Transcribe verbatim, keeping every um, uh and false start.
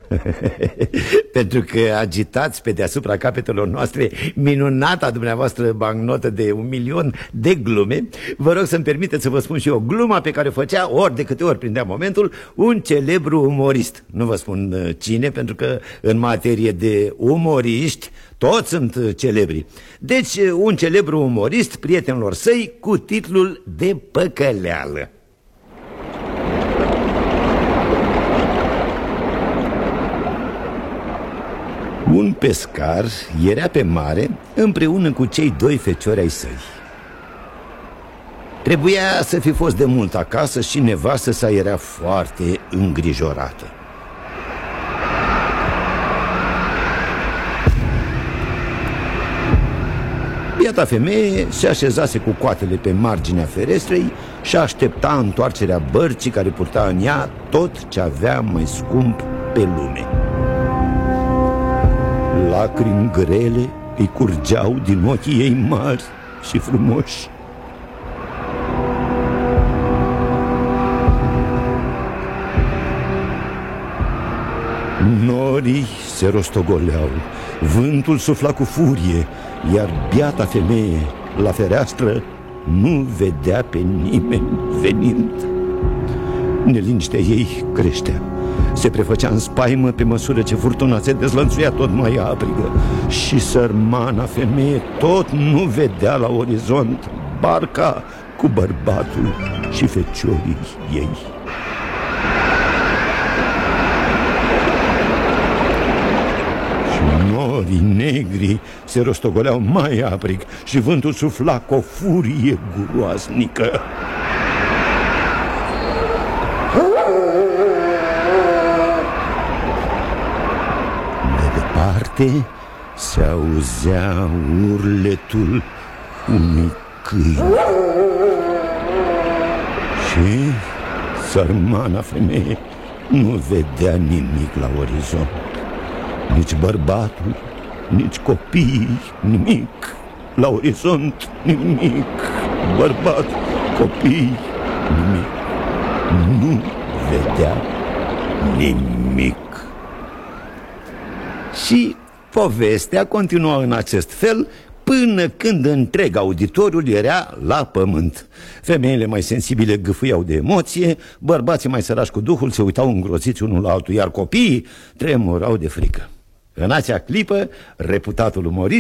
Pentru că agitați pe deasupra capetelor noastre minunata dumneavoastră bancnotă de un milion de glume, vă rog să-mi permiteți să vă spun și eu gluma pe care o făcea ori de câte ori prindea momentul un celebru umorist. Nu vă spun cine, pentru că în materie de umoriști toți sunt celebri. Deci un celebru umorist prietenilor săi cu titlul de păcăleală. Un pescar era pe mare împreună cu cei doi feciori ai săi. Trebuia să fi fost de mult acasă și nevastă sa era foarte îngrijorată. Biata femeie se așezase cu coatele pe marginea ferestrei și aștepta întoarcerea bărcii care purta în ea tot ce avea mai scump pe lume. Lacrimi grele îi curgeau din ochii ei mari și frumoși. Norii se rostogoleau, vântul sufla cu furie, iar biata femeie la fereastră nu vedea pe nimeni venind. Neliniștea ei creștea, se prefăcea în spaimă pe măsură ce furtuna se dezlănțuia tot mai aprigă și sărmana femeie tot nu vedea la orizont barca cu bărbatul și feciorii ei. Și norii negri se rostogoleau mai aprig și vântul sufla cu o furie groaznică. Se auzea urletul unui câine și sărmana femeie nu vedea nimic la orizont. Nici bărbatul, nici copiii, nimic. La orizont, nimic. Bărbat, copii, nimic. Nu vedea nimic. Și povestea continua în acest fel până când întreg auditoriul era la pământ. Femeile mai sensibile gâfâiau de emoție, bărbații mai sărași cu duhul se uitau îngroziți unul la altul, iar copiii tremurau de frică. În acea clipă, reputatul umorist